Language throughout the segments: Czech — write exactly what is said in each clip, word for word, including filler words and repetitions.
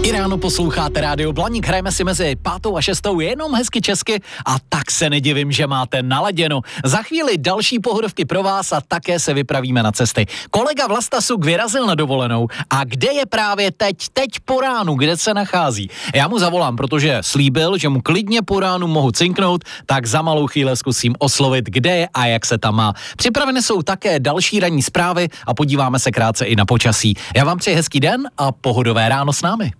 I ráno posloucháte Rádio Blaník, hrajeme si mezi pátou a šestou jenom hezky česky a tak se nedivím, že máte naladěno. Za chvíli další pohodovky pro vás a také se vypravíme na cesty. Kolega Vlasta Suk vyrazil na dovolenou a kde je právě teď, teď po ránu, kde se nachází? Já mu zavolám, protože slíbil, že mu klidně po ránu mohu cinknout, tak za malou chvíli zkusím oslovit, kde je a jak se tam má. Připraveny jsou také další ranní zprávy a podíváme se krátce i na počasí. Já vám přeji hezký den a pohodové ráno s námi.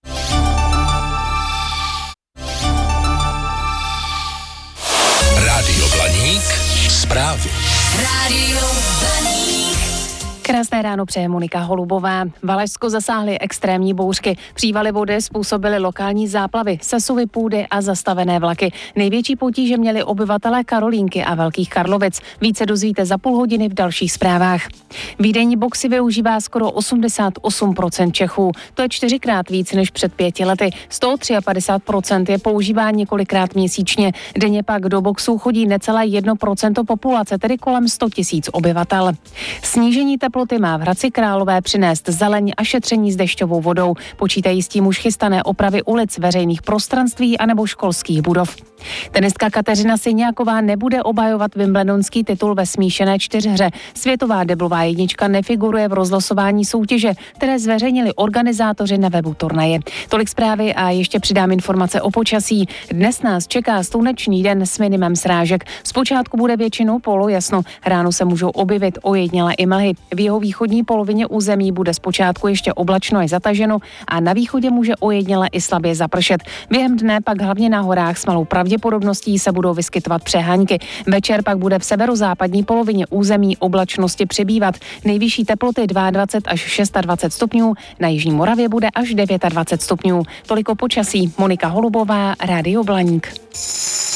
Rádio Blaník, zprávy. Rádio Blaník. Krásné ráno přeje Monika Holubová. Valašsko zasáhly extrémní bouřky. Přívaly vody způsobily lokální záplavy, sesuvy půdy a zastavené vlaky. Největší potíže měli obyvatelé Karolínky a Velkých Karlovic. Více dozvíte za půl hodiny v dalších zprávách. Výdejní boxy využívá skoro osmdesát osm procent Čechů. To je čtyřikrát víc než před pěti lety. sto padesát tři procent je používá několikrát měsíčně. Denně pak do boxů chodí necelé jedno procento populace, tedy kolem sto tisíc obyvatel. Snížení teploty má v Hradci Králové přinést zeleň a šetření s dešťovou vodou. Počítají s tím už chystané opravy ulic, veřejných prostranství anebo školských budov. Tenistka Kateřina Syňáková nebude obhajovat wimbledonský titul ve smíšené čtyřhře. Světová deblová jednička nefiguruje v rozlosování soutěže, které zveřejnili organizátoři na webu turnaje. Tolik zprávy a ještě přidám informace o počasí. Dnes nás čeká slunečný den s minimem srážek. Zpočátku bude většinou polojasno. Ráno se můžou objevit ojedinělé i mlhy. V jeho východní polovině území bude zpočátku ještě oblačno až zataženo a na východě může ojediněle i slabě zapršet. Během dne pak hlavně na horách s malou pravděpodobností se budou vyskytovat přehánky. Večer pak bude v severozápadní polovině území oblačnosti přibývat. Nejvyšší teploty dvacet dva až dvacet šest stupňů, na jižní Moravě bude až dvacet devět stupňů. Toliko počasí. Monika Holubová, Rádio Blaník.